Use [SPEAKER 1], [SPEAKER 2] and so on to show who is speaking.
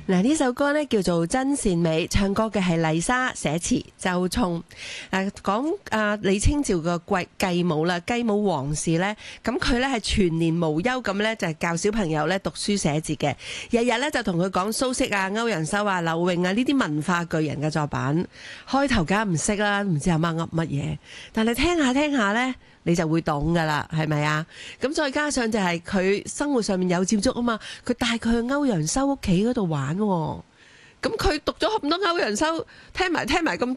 [SPEAKER 1] 嗱，呢首歌咧叫做《真善美》，唱歌嘅係麗莎，寫詞周聰。講李清照嘅繼母啦，繼母王氏咧，咁佢咧係全年無休咁咧，就係教小朋友咧讀書寫字嘅，日日咧就同佢講蘇軾啊、歐陽修啊、柳永啊呢啲文化巨人嘅作品。開頭梗係唔識啦，唔知阿媽噏乜嘢，但係聽下聽下咧，你就會懂噶啦，係咪啊？咁再加上就係佢生活上面有接觸啊嘛，佢帶佢去歐陽修屋企嗰度玩喎。咁佢讀咗咁多歐陽修，聽埋咁